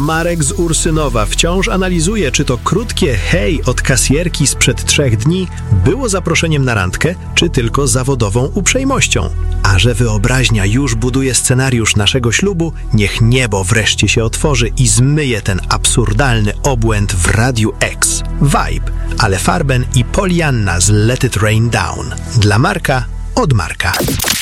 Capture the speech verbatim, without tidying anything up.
Marek z Ursynowa wciąż analizuje, czy to krótkie hej od kasjerki sprzed trzech dni było zaproszeniem na randkę, czy tylko zawodową uprzejmością. A że wyobraźnia już buduje scenariusz naszego ślubu, niech niebo wreszcie się otworzy i zmyje ten absurdalny obłęd w Radiu X. Vibe, Ale Farben i Polianna z Let It Rain Down. Dla Marka, od Marka.